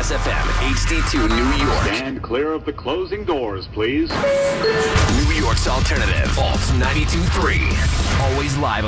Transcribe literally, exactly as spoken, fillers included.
S F M, H D two, New York. Stand clear of the closing doors, please. New York's alternative, Alt ninety-two point three. Always live.